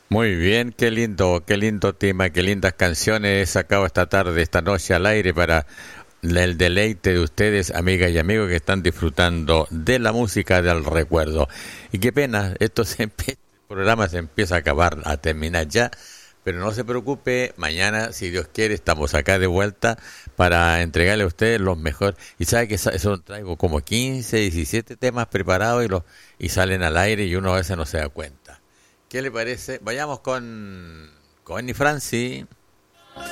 Muy bien, qué lindo tema, qué lindas canciones he sacado esta tarde, esta noche al aire para el deleite de ustedes, amigas y amigos que están disfrutando de la música del recuerdo. Y qué pena, el programa se empieza a acabar, a terminar ya, pero no se preocupe, mañana, si Dios quiere, estamos acá de vuelta para entregarle a ustedes los mejores. Y sabe que eso traigo como 15, 17 temas preparados y salen al aire y uno a veces no se da cuenta. ¿Qué le parece? Vayamos con Annie Francis.